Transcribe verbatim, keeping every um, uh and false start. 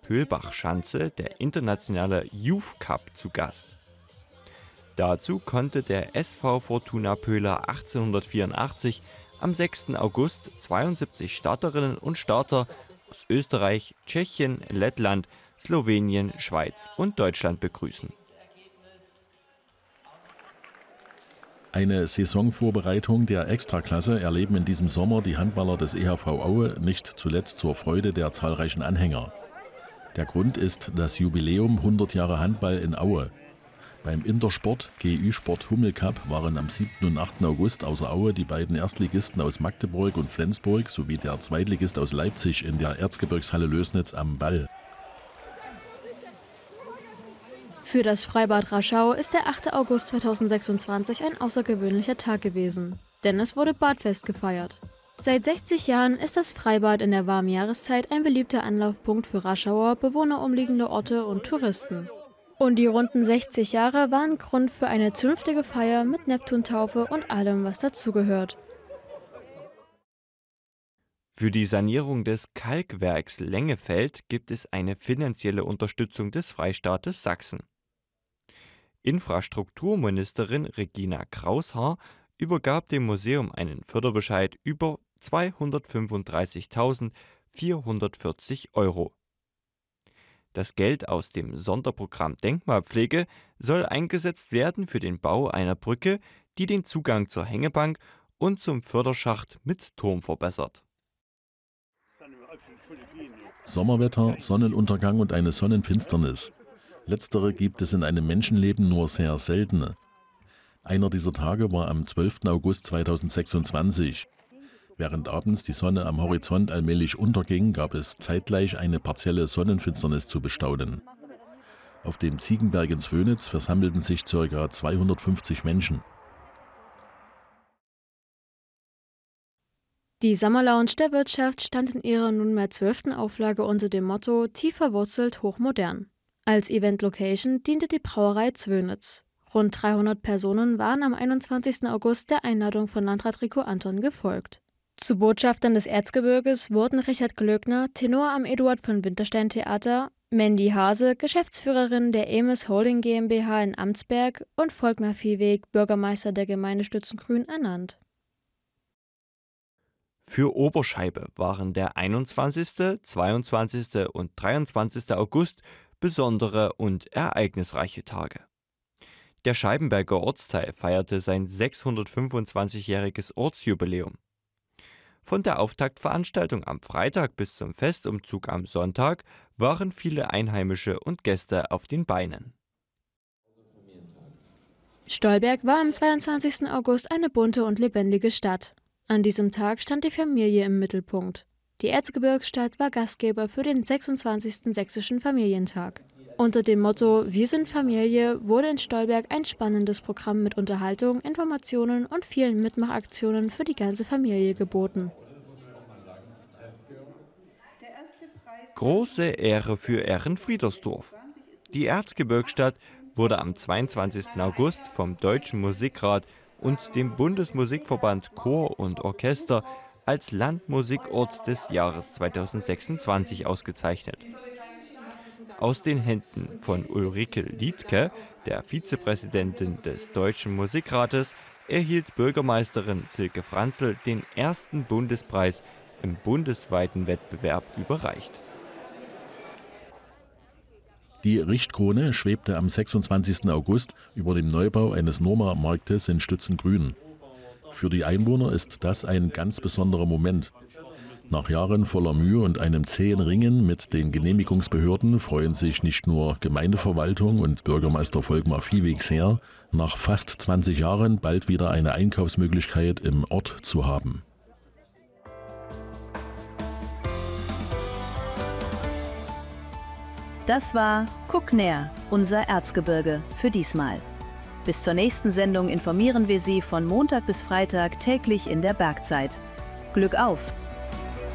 Pöhlbach-Schanze der internationale Youth Cup zu Gast. Dazu konnte der S V Fortuna Pöhler achtzehnhundertvierundachtzig am sechsten August zweiundsiebzig Starterinnen und Starter aus Österreich, Tschechien, Lettland, Slowenien, Schweiz und Deutschland begrüßen. Eine Saisonvorbereitung der Extraklasse erleben in diesem Sommer die Handballer des E H V Aue nicht zuletzt zur Freude der zahlreichen Anhänger. Der Grund ist das Jubiläum hundert Jahre Handball in Aue. Beim Intersport G Ü-Sport Hummel Cup waren am siebten und achten August außer Aue die beiden Erstligisten aus Magdeburg und Flensburg sowie der Zweitligist aus Leipzig in der Erzgebirgshalle Lößnitz am Ball. Für das Freibad Raschau ist der achte August zweitausendsechsundzwanzig ein außergewöhnlicher Tag gewesen, denn es wurde Badfest gefeiert. Seit sechzig Jahren ist das Freibad in der warmen Jahreszeit ein beliebter Anlaufpunkt für Raschauer, Bewohner umliegender Orte und Touristen. Und die runden sechzig Jahre waren Grund für eine zünftige Feier mit Neptuntaufe und allem, was dazugehört. Für die Sanierung des Kalkwerks Lengefeld gibt es eine finanzielle Unterstützung des Freistaates Sachsen. Infrastrukturministerin Regina Kraushaar übergab dem Museum einen Förderbescheid über zweihundertfünfunddreißigtausendvierhundertvierzig Euro. Das Geld aus dem Sonderprogramm Denkmalpflege soll eingesetzt werden für den Bau einer Brücke, die den Zugang zur Hängebank und zum Förderschacht mit Turm verbessert. Sommerwetter, Sonnenuntergang und eine Sonnenfinsternis. Letztere gibt es in einem Menschenleben nur sehr selten. Einer dieser Tage war am zwölften August zweitausendsechsundzwanzig. Während abends die Sonne am Horizont allmählich unterging, gab es zeitgleich eine partielle Sonnenfinsternis zu bestaunen. Auf dem Ziegenberg in Zwönitz versammelten sich ca. zweihundertfünfzig Menschen. Die Sommerlounge der Wirtschaft stand in ihrer nunmehr zwölften Auflage unter dem Motto „Tief verwurzelt, hochmodern“. Als Event-Location diente die Brauerei Zwönitz. Rund dreihundert Personen waren am einundzwanzigsten August der Einladung von Landrat Rico Anton gefolgt. Zu Botschaftern des Erzgebirges wurden Richard Glöckner, Tenor am Eduard von Winterstein Theater, Mandy Hase, Geschäftsführerin der Emis Holding GmbH in Amtsberg und Volkmar Viehweg, Bürgermeister der Gemeinde Stützengrün, ernannt. Für Oberscheibe waren der einundzwanzigste, zweiundzwanzigste und dreiundzwanzigste August besondere und ereignisreiche Tage. Der Scheibenberger Ortsteil feierte sein sechshundertfünfundzwanzigjähriges Ortsjubiläum. Von der Auftaktveranstaltung am Freitag bis zum Festumzug am Sonntag waren viele Einheimische und Gäste auf den Beinen. Stolberg war am zweiundzwanzigsten August eine bunte und lebendige Stadt. An diesem Tag stand die Familie im Mittelpunkt. Die Erzgebirgsstadt war Gastgeber für den sechsundzwanzigsten Sächsischen Familientag. Unter dem Motto „Wir sind Familie“ wurde in Stolberg ein spannendes Programm mit Unterhaltung, Informationen und vielen Mitmachaktionen für die ganze Familie geboten. Große Ehre für Ehrenfriedersdorf. Die Erzgebirgsstadt wurde am zweiundzwanzigsten August vom Deutschen Musikrat und dem Bundesmusikverband Chor und Orchester als Landmusikort des Jahres zweitausendsechsundzwanzig ausgezeichnet. Aus den Händen von Ulrike Liedtke, der Vizepräsidentin des Deutschen Musikrates, erhielt Bürgermeisterin Silke Franzl den ersten Bundespreis im bundesweiten Wettbewerb überreicht. Die Richtkrone schwebte am sechsundzwanzigsten August über dem Neubau eines Norma-Marktes in Stützengrün. Für die Einwohner ist das ein ganz besonderer Moment. Nach Jahren voller Mühe und einem zähen Ringen mit den Genehmigungsbehörden freuen sich nicht nur Gemeindeverwaltung und Bürgermeister Volkmar Viehweg sehr, nach fast zwanzig Jahren bald wieder eine Einkaufsmöglichkeit im Ort zu haben. Das war Guck näher, unser Erzgebirge für diesmal. Bis zur nächsten Sendung informieren wir Sie von Montag bis Freitag täglich in der Bergzeit. Glück auf!